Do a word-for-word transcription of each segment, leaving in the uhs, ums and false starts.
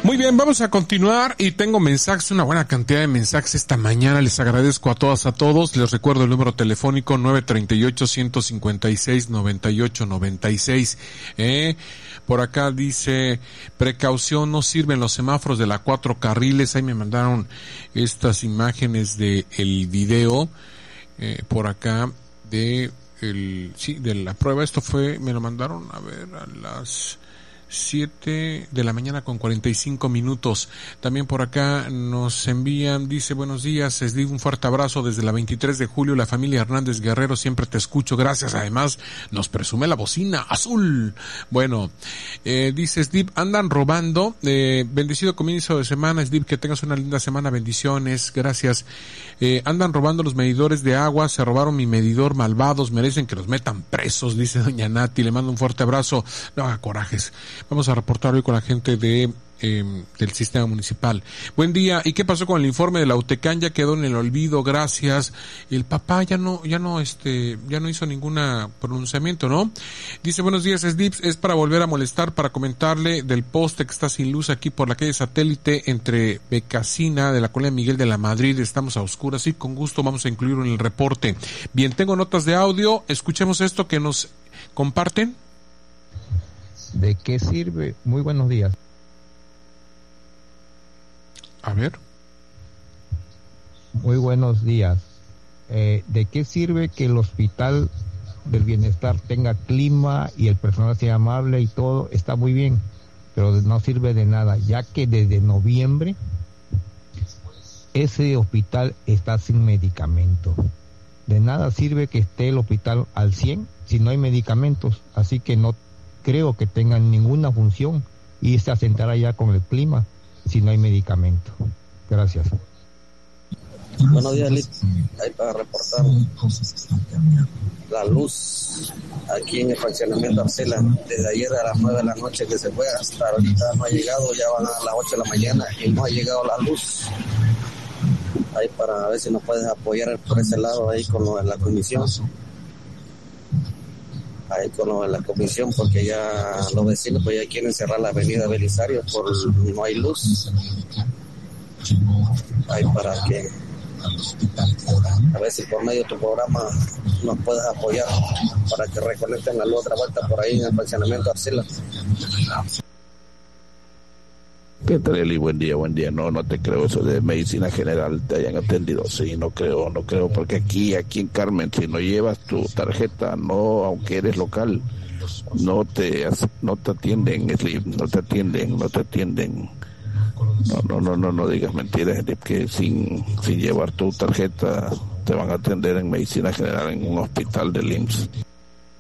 Muy bien, vamos a continuar y tengo mensajes, una buena cantidad de mensajes esta mañana. Les agradezco a todas, a todos. Les recuerdo el número telefónico nueve tres ocho, uno cinco seis, nueve ocho nueve seis. Eh, por acá dice, precaución, no sirven los semáforos de la cuatro carriles. Ahí me mandaron estas imágenes de el video, eh, por acá de el, sí, de la prueba. Esto fue, me lo mandaron, a ver, a las siete de la mañana con cuarenta y cinco minutos. También por acá nos envían, dice, buenos días, les digo un fuerte abrazo desde la veintitrés de julio, la familia Hernández Guerrero, siempre te escucho, gracias. Además, nos presume la bocina azul. Bueno, eh, dice Steve, andan robando, eh, bendecido comienzo de semana, Steve, que tengas una linda semana, bendiciones, gracias. Eh, andan robando los medidores de agua, se robaron mi medidor, malvados, merecen que los metan presos, dice doña Nati, le mando un fuerte abrazo, no haga corajes. Vamos a reportar hoy con la gente de eh, del sistema municipal. Buen día. ¿Y qué pasó con el informe de la UTECAN? Ya quedó en el olvido, gracias. El papá ya no, ya no, este, ya no hizo ninguna pronunciamiento, ¿no? Dice, buenos días, Slips, es para volver a molestar, para comentarle del poste que está sin luz aquí por la calle Satélite entre Becasina de la colonia Miguel de la Madrid. Estamos a oscuras y con gusto vamos a incluirlo en el reporte. Bien, tengo notas de audio. Escuchemos esto que nos comparten. ¿De qué sirve? Muy buenos días. A ver. Muy buenos días. Eh, ¿De qué sirve que el Hospital del Bienestar tenga clima y el personal sea amable y todo? Está muy bien, pero no sirve de nada, ya que desde noviembre ese hospital está sin medicamento. De nada sirve que esté el hospital al cien si no hay medicamentos, así que no creo que tengan ninguna función y se asentará ya con el clima si no hay medicamento. Gracias. Buenos días, Lit. Ahí para reportar la luz aquí en el fraccionamiento Arcela. Desde ayer a las nueve de la noche que se fue hasta ahorita no ha llegado, ya van a las ocho de la mañana y no ha llegado la luz. Ahí para ver si nos puedes apoyar por ese lado ahí con lo de la comisión. Ahí con lo de la comisión, porque ya los vecinos pues ya quieren cerrar la avenida Belisario por no hay luz. Ahí para que a ver si por medio de tu programa nos puedes apoyar para que reconecten la luz otra vuelta por ahí en el fraccionamiento Arcila. ¿Qué tal, Eli? Buen día, buen día. No, no te creo eso de medicina general te hayan atendido. Sí, no creo, no creo, porque aquí, aquí en Carmen, si no llevas tu tarjeta, no, aunque eres local, no te, no te atienden, Slim, no te atienden, no te atienden. No, no, no, no, no digas mentiras, Slim, que sin, sin llevar tu tarjeta te van a atender en medicina general en un hospital del I M S S.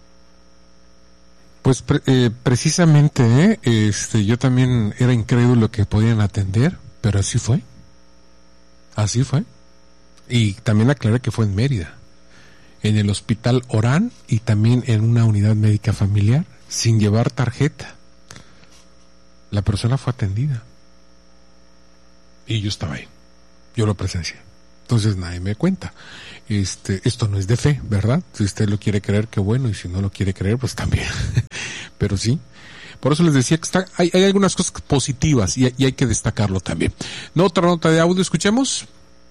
Pues pre- eh, precisamente, eh, este, yo también era incrédulo que podían atender, pero así fue, así fue, y también aclaré que fue en Mérida, en el hospital Orán y también en una unidad médica familiar, sin llevar tarjeta, la persona fue atendida, y yo estaba ahí, yo lo presencié. Entonces nadie me cuenta. Este, esto no es de fe, ¿verdad? Si usted lo quiere creer, qué bueno, y si no lo quiere creer, pues también. Pero sí. Por eso les decía que está, hay, hay algunas cosas positivas y, y hay que destacarlo también. ¿No? Otra nota de audio, escuchemos.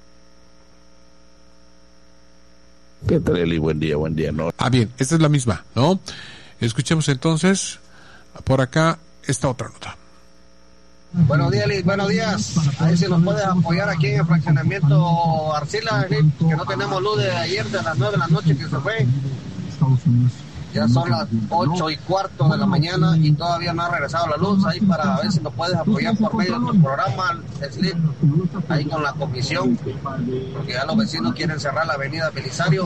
¿Qué tal, Eli? Buen día, buen día, ¿no? Ah, bien, esta es la misma, ¿no? Escuchemos entonces por acá esta otra nota. Buenos días, Liz. Buenos días. A ver si nos puedes apoyar aquí en el fraccionamiento Arcila, Liz, que no tenemos luz de ayer de las nueve de la noche que se fue. Ya son las ocho y cuarto de la mañana y todavía no ha regresado la luz. Ahí para ver si nos puedes apoyar por medio de tu programa, Slip, ahí con la comisión, porque ya los vecinos quieren cerrar la avenida Belisario.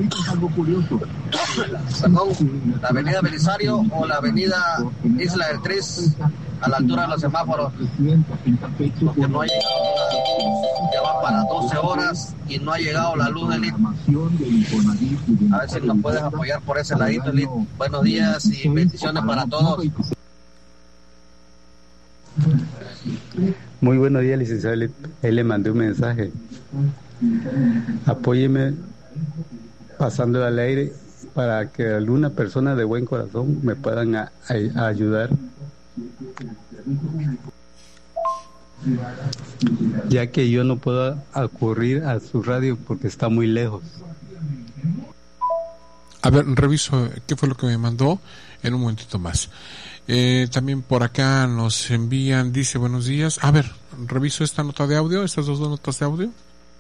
Perdón, la avenida Belisario o la avenida Isla del Tris, a la altura de los semáforos, porque no ha llegado la luz, ya va para doce horas y no ha llegado la luz del I P. A ver si nos puedes apoyar por ese ladito, Lip. Buenos días y bendiciones para todos. Muy buenos días, licenciado Lip. Él le mandé un mensaje. Apóyeme pasando al aire para que alguna persona de buen corazón me puedan a, a, a ayudar. ya que yo no puedo acudir a su radio porque está muy lejos. A ver, reviso qué fue lo que me mandó en un momentito más. Eh, también por acá nos envían, dice buenos días. A ver, reviso esta nota de audio, estas dos notas de audio.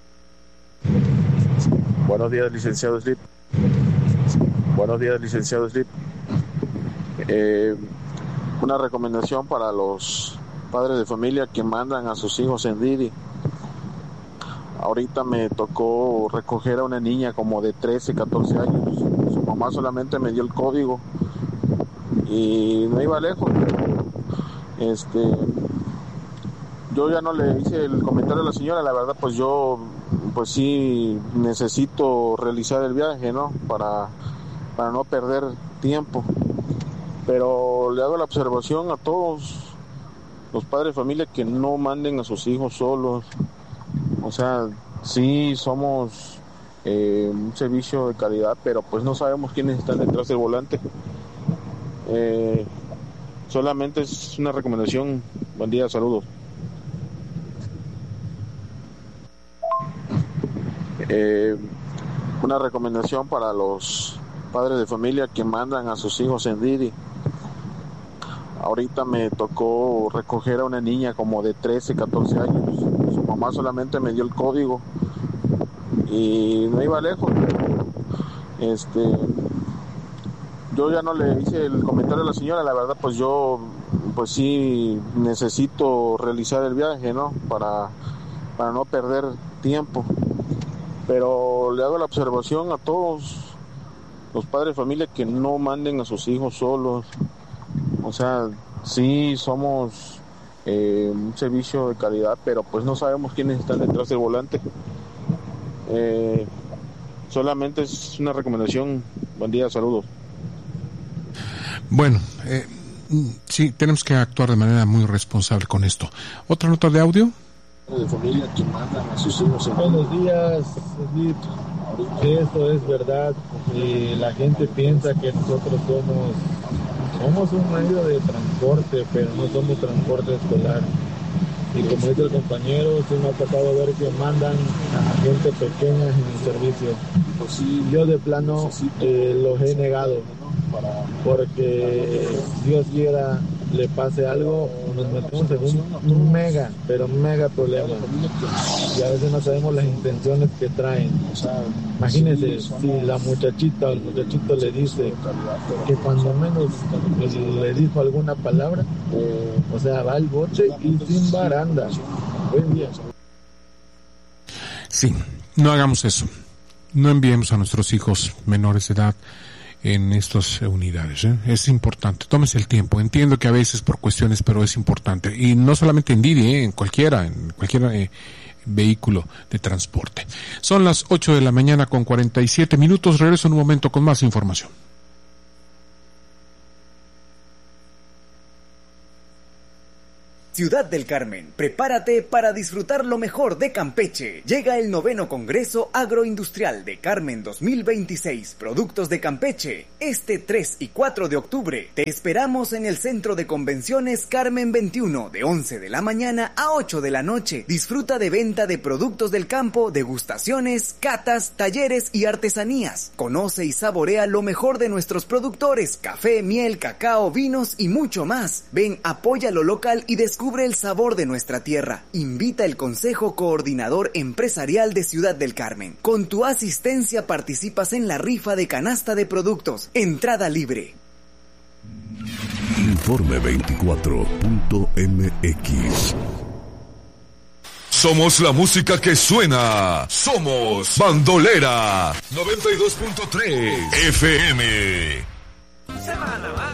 Buenos días, licenciado Slip. Buenos días, licenciado Slip. Eh, una recomendación para los padres de familia que mandan a sus hijos en Didi. Ahorita me tocó recoger a una niña como de trece, catorce años. Su mamá solamente me dio el código y no iba lejos. Este, yo ya no le hice el comentario a la señora, la verdad, pues yo, pues sí necesito realizar el viaje, ¿no? Para, para no perder tiempo. Pero le hago la observación a todos los padres de familia que no manden a sus hijos solos. O sea, sí somos eh, un servicio de calidad, pero pues no sabemos quiénes están detrás del volante. Eh, solamente es una recomendación. Buen día, saludos. Eh, una recomendación para los padres de familia que mandan a sus hijos en Didi. Ahorita me tocó recoger a una niña como de trece, catorce años. Su mamá solamente me dio el código y no iba lejos. Este, yo ya no le hice el comentario a la señora, la verdad, pues yo, pues sí necesito realizar el viaje, ¿no? Para, para no perder tiempo. Pero le hago la observación a todos los padres de familia que no manden a sus hijos solos. O sea, sí somos eh, un servicio de calidad, pero pues no sabemos quiénes están detrás del volante. Eh, solamente es una recomendación. Buen día, saludos. Bueno, eh, sí, tenemos que actuar de manera muy responsable con esto. ¿Otra nota de audio? De familia que mandan a sus hijos en... Buenos días, Edith. Esto es verdad. Y la gente piensa que nosotros somos somos un medio de transporte, pero no somos transporte escolar. Y como dice el compañero, sí me ha tocado ver que mandan a gente pequeña en el servicio. Yo de plano eh, los he negado, porque Dios quiera le pase algo, nos metemos en un, un mega, pero mega problema. Y a veces no sabemos las intenciones que traen. Imagínense, si la muchachita o el muchachito le dice que cuando menos le dijo alguna palabra, o sea, va al bote y sin baranda. Buen día. Sí, no hagamos eso. No enviemos a nuestros hijos menores de edad en estas unidades, ¿eh? Es importante, tómese el tiempo. Entiendo que a veces por cuestiones, pero es importante. Y no solamente en Didi, ¿eh? en cualquiera, en cualquier eh, vehículo de transporte. Son las ocho de la mañana con cuarenta y siete minutos. Regreso en un momento con más información. Ciudad del Carmen, prepárate para disfrutar lo mejor de Campeche. Llega el noveno Congreso Agroindustrial de Carmen dos mil veintiséis, Productos de Campeche. Este tres y cuatro de octubre te esperamos en el Centro de Convenciones Carmen veintiuno, de once de la mañana a ocho de la noche. Disfruta de venta de productos del campo, degustaciones, catas, talleres y artesanías. Conoce y saborea lo mejor de nuestros productores, café, miel, cacao, vinos y mucho más. Ven, apoya lo local y descubre el sabor de nuestra tierra. Invita el Consejo Coordinador Empresarial de Ciudad del Carmen. Con tu asistencia participas en la rifa de canasta de productos. Entrada libre. Informe veinticuatro punto m x. Somos la música que suena. Somos Bandolera noventa y dos punto tres F M. Semana más.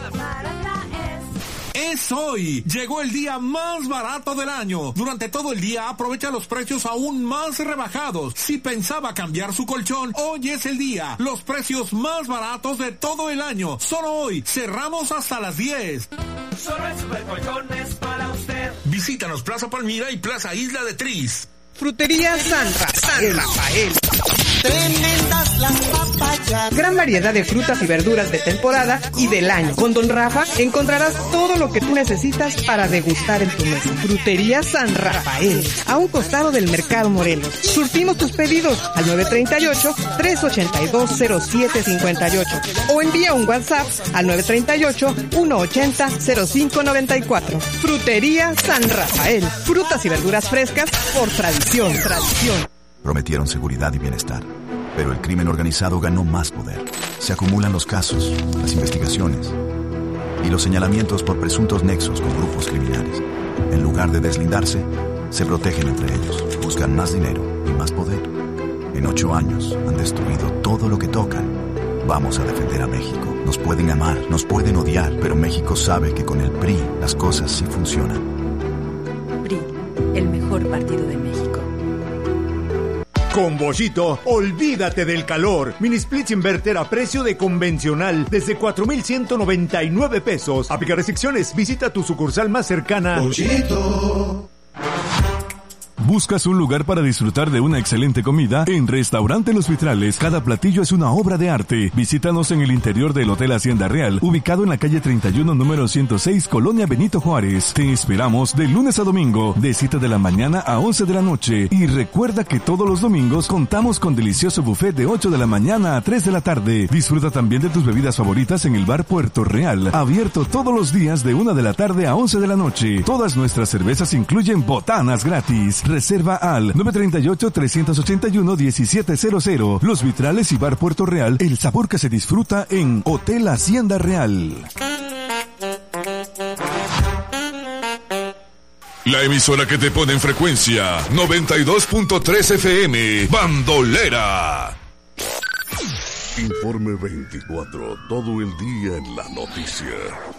Es hoy. Llegó el día más barato del año. Durante todo el día aprovecha los precios aún más rebajados. Si pensaba cambiar su colchón, hoy es el día. Los precios más baratos de todo el año. Solo hoy. Cerramos hasta las diez. Solo el Supercolchón es para usted. Visítanos Plaza Palmira y Plaza Isla de Tris. Frutería San Rafael. San Rafael. Tremendas las papayas. Gran variedad de frutas y verduras de temporada y del año. Con Don Rafa encontrarás todo lo que tú necesitas para degustar en tu mesa. Frutería San Rafael, a un costado del Mercado Morelos. Surtimos tus pedidos al nueve tres ocho, tres ocho dos, cero siete cinco ocho o envía un WhatsApp al nueve tres ocho, uno ocho cero, cero cinco nueve cuatro. Frutería San Rafael. Frutas y verduras frescas por tradición. Tradición. Prometieron seguridad y bienestar, pero el crimen organizado ganó más poder. Se acumulan los casos, las investigaciones y los señalamientos por presuntos nexos con grupos criminales. En lugar de deslindarse, se protegen entre ellos, buscan más dinero y más poder. En ocho años han destruido todo lo que tocan. Vamos a defender a México. Nos pueden amar, nos pueden odiar, pero México sabe que con el P R I las cosas sí funcionan. P R I, el mejor partido de México. Con Bollito, olvídate del calor. Mini splits inverter a precio de convencional desde cuatro mil ciento noventa y nueve pesos. Aplica restricciones. Visita tu sucursal más cercana. Bollito. ¿Buscas un lugar para disfrutar de una excelente comida? En Restaurante Los Vitrales, cada platillo es una obra de arte. Visítanos en el interior del Hotel Hacienda Real, ubicado en la calle treinta y uno, número ciento seis, Colonia Benito Juárez. Te esperamos de lunes a domingo, de siete de la mañana a once de la noche. Y recuerda que todos los domingos contamos con delicioso buffet de ocho de la mañana a tres de la tarde. Disfruta también de tus bebidas favoritas en el Bar Puerto Real, abierto todos los días de una de la tarde a once de la noche. Todas nuestras cervezas incluyen botanas gratis. Reserva al nueve tres ocho, tres ocho uno, uno siete cero cero. Los Vitrales y Bar Puerto Real, el sabor que se disfruta en Hotel Hacienda Real. La emisora que te pone en frecuencia noventa y dos punto tres F M, Bandolera. Informe veinticuatro, todo el día en la noticia.